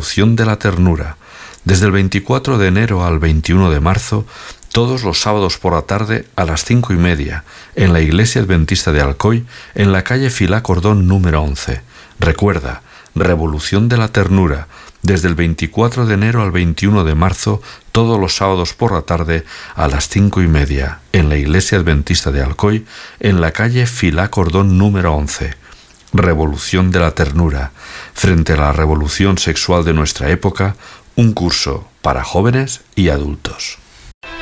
Revolución de la Ternura. Desde el 24 de enero al 21 de marzo, todos los sábados por la tarde a las 5:30, en la Iglesia Adventista de Alcoy, en la calle Filá Cordón número 11. Recuerda, Revolución de la Ternura, desde el 24 de enero al 21 de marzo, todos los sábados por la tarde a las 5:30, en la Iglesia Adventista de Alcoy, en la calle Filá Cordón número 11. Revolución de la Ternura, frente a la revolución sexual de nuestra época, un curso para jóvenes y adultos.